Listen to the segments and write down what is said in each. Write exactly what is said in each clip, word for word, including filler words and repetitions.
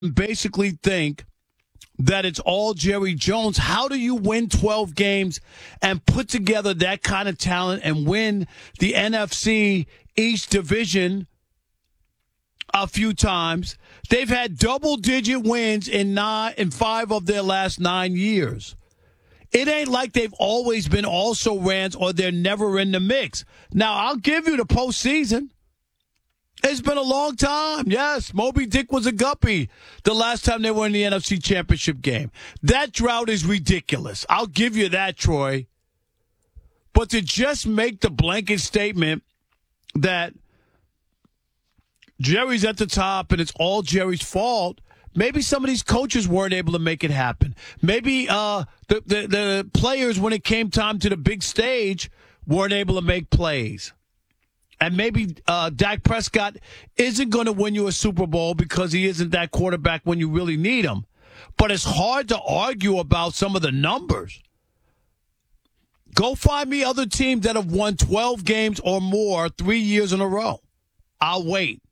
basically think that it's all Jerry Jones. How do you win twelve games and put together that kind of talent and win the N F C East division a few times? They've had double-digit wins in nine in five of their last nine years. It ain't like they've always been also rans or they're never in the mix. Now, I'll give you the postseason. It's been a long time. Yes, Moby Dick was a guppy the last time they were in the N F C Championship game. That drought is ridiculous. I'll give you that, Troy. But to just make the blanket statement that Jerry's at the top and it's all Jerry's fault, maybe some of these coaches weren't able to make it happen. Maybe uh, the, the, the players, when it came time to the big stage, weren't able to make plays. And maybe uh, Dak Prescott isn't going to win you a Super Bowl because he isn't that quarterback when you really need him. But it's hard to argue about some of the numbers. Go find me other teams that have won twelve games or more three years in a row. I'll wait.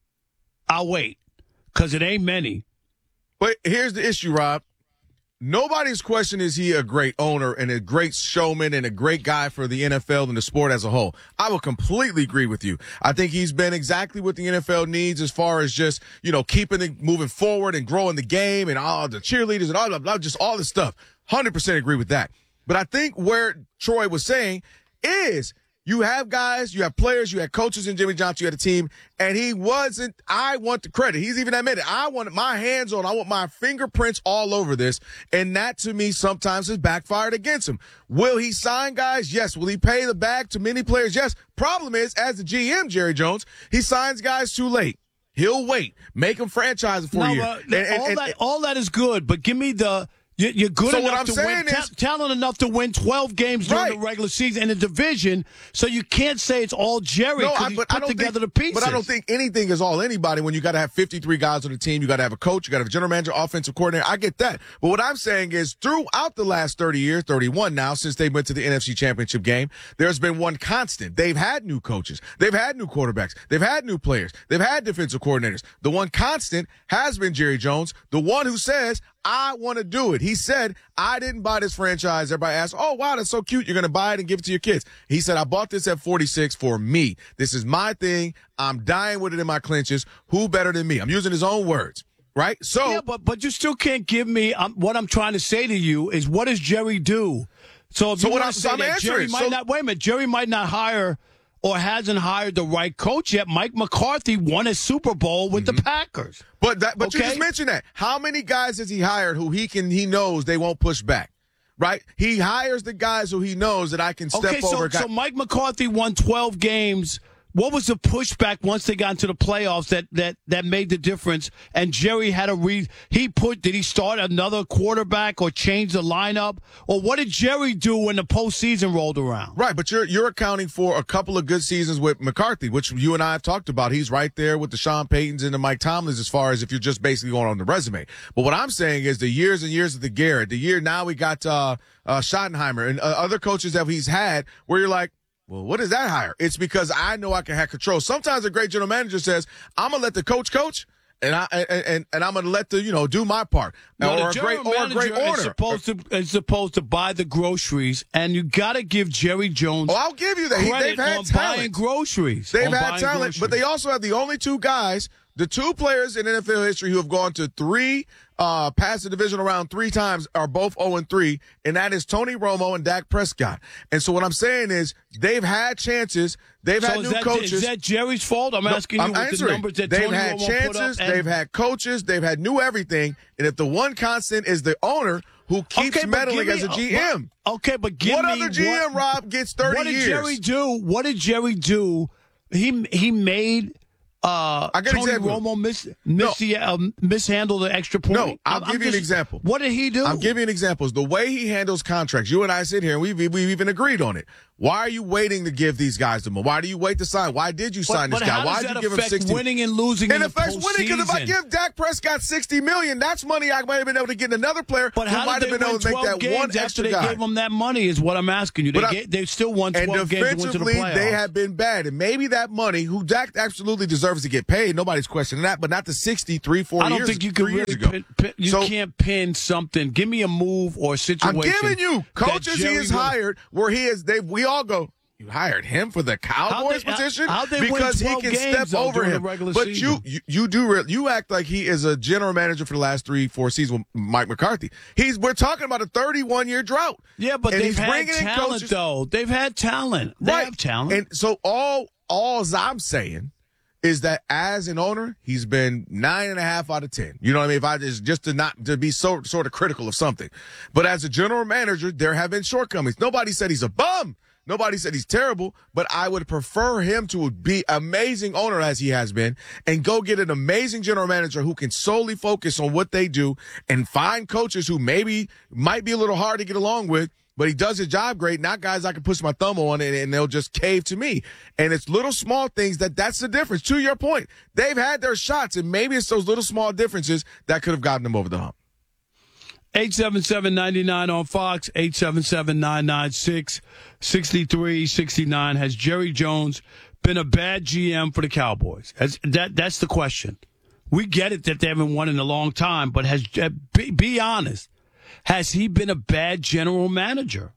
I'll wait because it ain't many. But here's the issue, Rob. Nobody's question is he a great owner and a great showman and a great guy for the N F L and the sport as a whole. I will completely agree with you. I think he's been exactly what the N F L needs as far as just, you know, keeping it moving forward and growing the game and all the cheerleaders and all the blah, just all this stuff. one hundred percent agree with that. But I think where Troy was saying is you have guys, you have players, you have coaches in Jimmy Johnson, you had a team, and he wasn't, I want the credit. He's even admitted, I want my hands on, I want my fingerprints all over this, and that to me sometimes has backfired against him. Will he sign guys? Yes. Will he pay the bag to many players? Yes. Problem is, as the G M, Jerry Jones, he signs guys too late. He'll wait. Make them franchise for no, a year. Uh, and, and, all, and, that, all that is good, but give me the... You're good so enough to win, is, ta- talent enough to win twelve games during right. the regular season in the division, so you can't say it's all Jerry because no, he's but put I don't together think, the pieces. But I don't think anything is all anybody when you got to have fifty-three guys on the team. You got to have a coach. You got to have a general manager, offensive coordinator. I get that. But what I'm saying is throughout the last thirty years, thirty-one now, since they went to the N F C Championship game, there's been one constant. They've had new coaches. They've had new quarterbacks. They've had new players. They've had defensive coordinators. The one constant has been Jerry Jones, the one who says, I want to do it. He said, I didn't buy this franchise. Everybody asked, oh, wow, that's so cute. You're going to buy it and give it to your kids. He said, I bought this at forty-six for me. This is my thing. I'm dying with it in my clenches. Who better than me? I'm using his own words, right? So, yeah, but but you still can't give me um, what I'm trying to say to you is what does Jerry do? So if so you what want I'm, to say so I'm that answering. Jerry might so, not, wait a minute, Jerry might not hire or hasn't hired the right coach yet. Mike McCarthy won a Super Bowl with mm-hmm. the Packers. But that, but okay? you just mentioned that. How many guys has he hired who he can he knows they won't push back? Right? He hires the guys who he knows that I can step okay, so, over. So Mike McCarthy won twelve games. What was the pushback once they got into the playoffs that, that, that made the difference? And Jerry had a re he put did he start another quarterback or change the lineup? Or what did Jerry do when the postseason rolled around? Right, but you're you're accounting for a couple of good seasons with McCarthy, which you and I have talked about. He's right there with the Sean Paytons and the Mike Tomlins as far as if you're just basically going on the resume. But what I'm saying is the years and years of the Garrett, the year now we got uh, uh, Schottenheimer and uh, other coaches that he's had where you're like, well, what is that hire? It's because I know I can have control. Sometimes a great general manager says, I'm going to let the coach coach, and, I, and, and, and I'm going to let the, you know, do my part. Well, or, a great, or a great order. Is supposed, to, is supposed to buy the groceries, and you got to give Jerry Jones Oh, I'll give you that. He, they've had on talent. buying groceries. They've on had talent, groceries. but they also have the only two guys, the two players in N F L history who have gone to three Uh, passed the divisional round three times are both oh and three, and that is Tony Romo and Dak Prescott. And so what I'm saying is they've had chances. They've so had is new that, coaches. Is that Jerry's fault? I'm no, asking you I'm what answering. the numbers that they've Tony had Romo chances. put up. And- they've had coaches. They've had new everything. And if the one constant is the owner who keeps okay, meddling me, as a G M. Uh, okay, but give what me other G M, what, Rob, gets thirty what did years? Jerry do? What did Jerry do? He he made uh, I get Tony example. Romo miss, miss No. the, uh, mishandle the extra point. No, I'll I'm, give I'm you an just, example. What did he do? I'm giving you an example. The way he handles contracts. You and I sit here and we've, we've even agreed on it. Why are you waiting to give these guys the money? Why do you wait to sign? Why did you sign but, this but guy? how Why does did that you give him affect sixty? winning and losing It in the affects winning because if I postseason? give Dak Prescott sixty million dollars, that's money I might have been able to get another player But who how might did have they been win able to make that games one after extra they guy. gave them that money is what I'm asking you. They, But gave, they still won and twelve games and went to the defensively, playoffs. they have been bad. And maybe that money, who Dak absolutely deserves deserves to get paid. Nobody's questioning that, but not the sixty-three, four I don't years, think you can three really years ago. pin, pin, you so, can't pin something. Give me a move or a situation. I'm giving you coaches he has hired where he is. They we all go. You hired him for the Cowboys they, position how, they because he win can games, step though, over him. But season. you, you, you do re- you act like he is a general manager for the last three, four seasons with Mike McCarthy. He's we're talking about a thirty-one year drought. Yeah, but and they've he's had bringing talent in coaches. though. They've had talent. They right. have talent. And so all all I'm saying is that as an owner, he's been nine and a half out of ten. You know what I mean? If I just just to not to be so sort of critical of something, but as a general manager, there have been shortcomings. Nobody said he's a bum. Nobody said he's terrible, but I would prefer him to be amazing owner as he has been and go get an amazing general manager who can solely focus on what they do and find coaches who maybe might be a little hard to get along with, but he does his job great, not guys I can push my thumb on and, and they'll just cave to me. And it's little small things that that's the difference. To your point, they've had their shots, and maybe it's those little small differences that could have gotten them over the hump. eight seven seven, nine nine on Fox, eight seven seven, nine nine six, six three six nine. Has Jerry Jones been a bad G M for the Cowboys? Has, that That's the question. We get it that they haven't won in a long time, but has be, be honest. Has he been a bad general manager?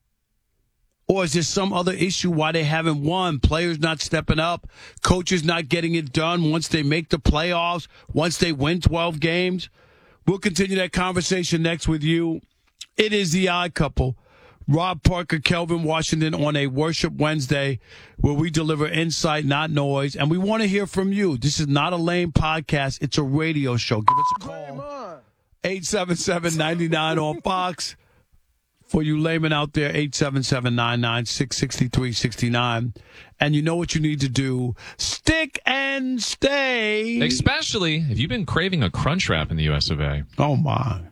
Or is there some other issue why they haven't won? Players not stepping up, coaches not getting it done once they make the playoffs, once they win twelve games? We'll continue that conversation next with you. It is the Odd Couple. Rob Parker, Kelvin Washington on a Worship Wednesday where we deliver insight, not noise. And we want to hear from you. This is not a lame podcast. It's a radio show. Give us a call. eight seven seven, nine nine on Fox. For you laymen out there, eight seven seven, nine nine six, six three six nine. And you know what you need to do. Stick and stay. Especially if you've been craving a Crunch Wrap in the U S of A. Oh, my.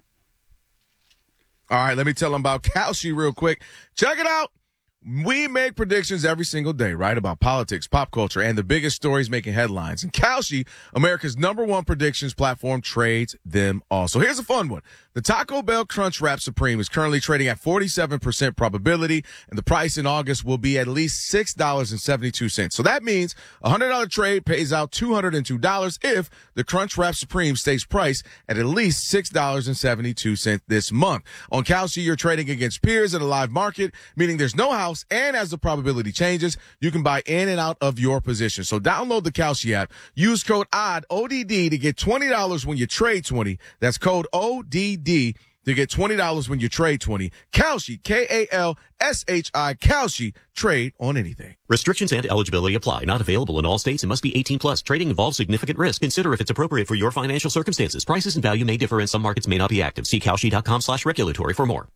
All right, let me tell them about Kalshi real quick. Check it out. We make predictions every single day, right, about politics, pop culture, and the biggest stories making headlines. And Kalshi, America's number one predictions platform, trades them all. So here's a fun one. The Taco Bell Crunch Wrap Supreme is currently trading at forty-seven percent probability, and the price in August will be at least six dollars and seventy-two cents. So that means a one hundred dollars trade pays out two hundred two dollars if the Crunch Wrap Supreme stays priced at at least six dollars and seventy-two cents this month. On Kalshi, you're trading against peers in a live market, meaning there's no house, and as the probability changes, you can buy in and out of your position. So download the Kalshi app. Use code O D D, O D D, to get twenty dollars when you trade twenty. That's code O D D to get twenty dollars when you trade twenty. Kalshi, K A L S H I, Kalshi, trade on anything. Restrictions and eligibility apply. Not available in all states and must be eighteen plus. Trading involves significant risk. Consider if it's appropriate for your financial circumstances. Prices and value may differ and some markets may not be active. See Kalshi.com slash regulatory for more.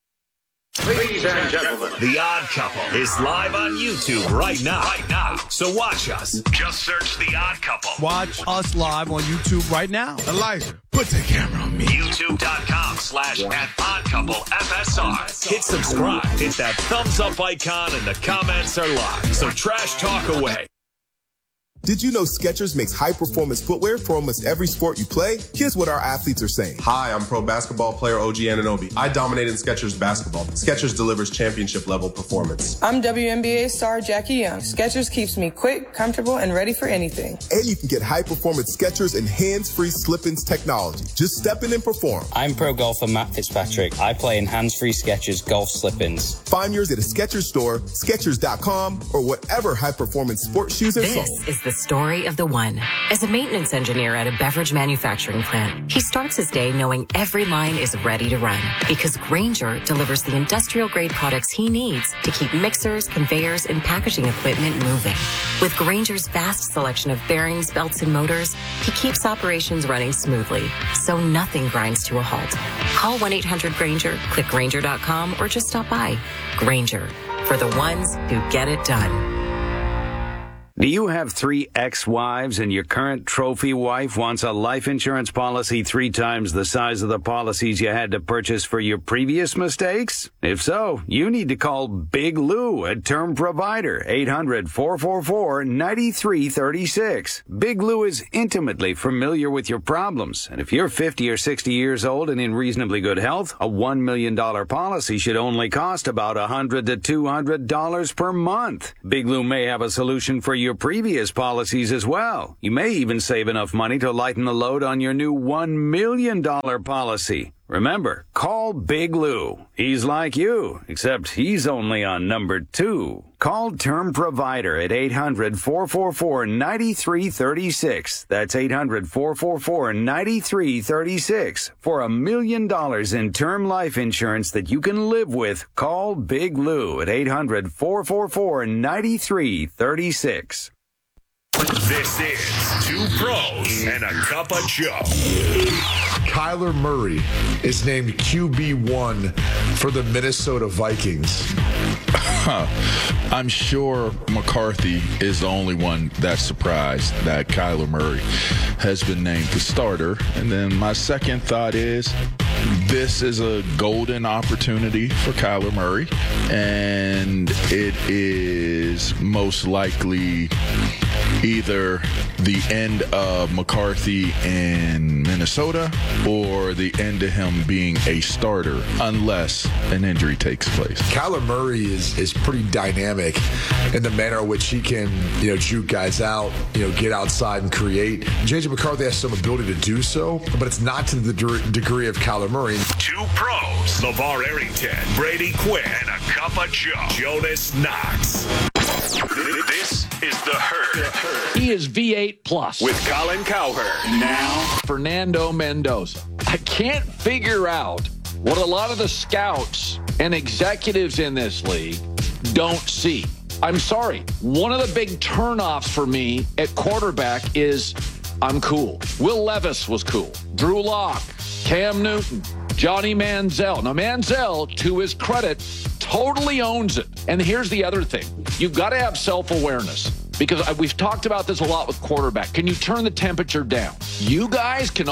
Ladies and gentlemen, The Odd Couple is live on YouTube right now. Right now. So watch us. Just search The Odd Couple. Watch us live on YouTube right now. Elijah, put the camera on me. YouTube.com slash at Odd Couple F S R. Hit subscribe. Hit that thumbs up icon and the comments are live. So trash talk away. Did you know Skechers makes high-performance footwear for almost every sport you play? Here's what our athletes are saying. Hi, I'm pro basketball player O G Anunoby. I dominate in Skechers basketball. Skechers delivers championship-level performance. I'm W N B A star Jackie Young. Skechers keeps me quick, comfortable, and ready for anything. And you can get high-performance Skechers and hands-free slip-ins technology. Just step in and perform. I'm pro golfer Matt Fitzpatrick. I play in hands-free Skechers golf slip-ins. Find yours at a Skechers store, Skechers dot com, or whatever high-performance sports shoes are this sold. This is the story of the one. As a maintenance engineer at a beverage manufacturing plant, he starts his day knowing every line is ready to run because Grainger delivers the industrial-grade products he needs to keep mixers, conveyors, and packaging equipment moving. With Grainger's vast selection of bearings, belts, and motors, he keeps operations running smoothly, so nothing grinds to a halt. Call one eight hundred Grainger, click Grainger dot com, or just stop by. Grainger, for the ones who get it done. Do you have three ex-wives and your current trophy wife wants a life insurance policy three times the size of the policies you had to purchase for your previous mistakes? If so, you need to call Big Lou, a term provider, eight hundred, four four four, nine three three six. Big Lou is intimately familiar with your problems, and if you're fifty or sixty years old and in reasonably good health, a one million dollars policy should only cost about one hundred to two hundred dollars per month. Big Lou may have a solution for you your previous policies as well. You may even save enough money to lighten the load on your new one million dollars policy. Remember, call Big Lou. He's like you, except he's only on number two. Call Term Provider at eight hundred, four four four, nine three three six. That's eight hundred, four four four, nine three three six. For a million dollars in term life insurance that you can live with, call Big Lou at eight hundred, four four four, nine three three six. This is Two Pros and a Cup of Joe. Kyler Murray is named Q B one for the Minnesota Vikings. Huh. I'm sure McCarthy is the only one that's surprised that Kyler Murray has been named the starter. And then my second thought is this is a golden opportunity for Kyler Murray, and it is most likely either the end of McCarthy in Minnesota or the end of him being a starter unless an injury takes place. Kyler Murray is is pretty dynamic in the manner in which he can, you know, juke guys out, you know, get outside and create. J J McCarthy has some ability to do so, but it's not to the de- degree of Kyler Murray. Two Pros, LeVar Arrington, Brady Quinn, and a Cup of Joe, Jonas Knox. This is The Herd. He is V eight plus. With Colin Cowherd. Now, Fernando Mendoza. I can't figure out what a lot of the scouts and executives in this league don't see. I'm sorry. One of the big turnoffs for me at quarterback is I'm cool. Will Levis was cool. Drew Lock, Cam Newton, Johnny Manziel. Now, Manziel, to his credit, totally owns it. And here's the other thing. You've got to have self-awareness, because we've talked about this a lot with quarterback. Can you turn the temperature down? You guys can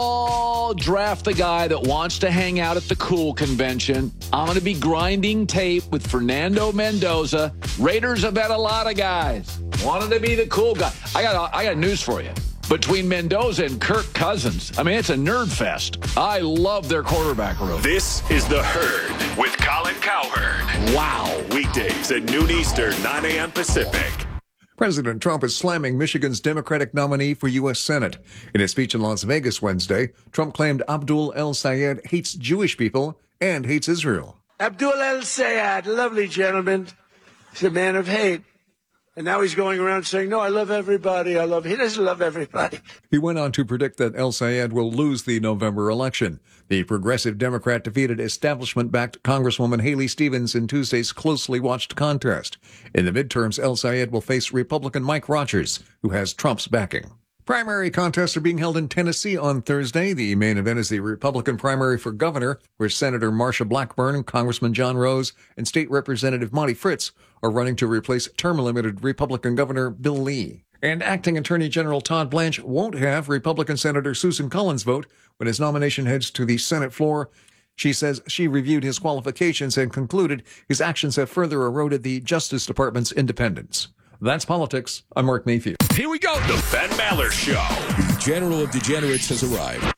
all draft the guy that wants to hang out at the cool convention. I'm going to be grinding tape with Fernando Mendoza. Raiders have had a lot of guys. Wanted to be the cool guy. I got, I got news for you. Between Mendoza and Kirk Cousins, I mean, it's a nerd fest. I love their quarterback room. This is The Herd with Colin Cowherd. Wow. Weekdays at noon Eastern, nine a.m. Pacific. President Trump is slamming Michigan's Democratic nominee for U S Senate. In a speech in Las Vegas Wednesday, Trump claimed Abdul El-Sayed hates Jewish people and hates Israel. Abdul El-Sayed, lovely gentleman. He's a man of hate. And now he's going around saying, no, I love everybody. I love, he doesn't love everybody. He went on to predict that El-Sayed will lose the November election. The progressive Democrat defeated establishment-backed Congresswoman Haley Stevens in Tuesday's closely watched contest. In the midterms, El-Sayed will face Republican Mike Rogers, who has Trump's backing. Primary contests are being held in Tennessee on Thursday. The main event is the Republican primary for governor, where Senator Marsha Blackburn, Congressman John Rose, and State Representative Monty Fritz are running to replace term-limited Republican Governor Bill Lee. And acting Attorney General Todd Blanche won't have Republican Senator Susan Collins vote when his nomination heads to the Senate floor. She says she reviewed his qualifications and concluded his actions have further eroded the Justice Department's independence. That's politics. I'm Mark Mayfield. Here we go. The Ben Maller Show. The General of Degenerates has arrived.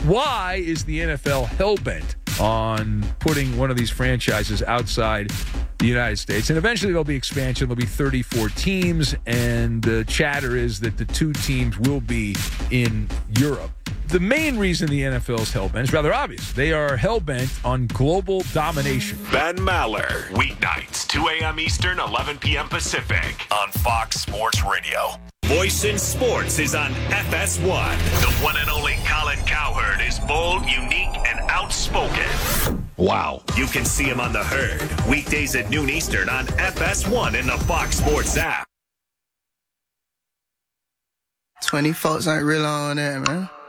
Why is the N F L hell-bent on putting one of these franchises outside the United States? And eventually there'll be expansion. There'll be thirty-four teams, and the chatter is that the two teams will be in Europe. The main reason the N F L is hell-bent is rather obvious. They are hell-bent on global domination. Ben Maller, weeknights, two a.m. Eastern, eleven p.m. Pacific, on Fox Sports Radio. Voice in Sports is on F S one. The one and only Colin Cowherd is bold, unique, and outspoken. Wow. You can see him on The Herd, weekdays at noon Eastern on F S one and the Fox Sports app. twenty folks ain't real on there, man.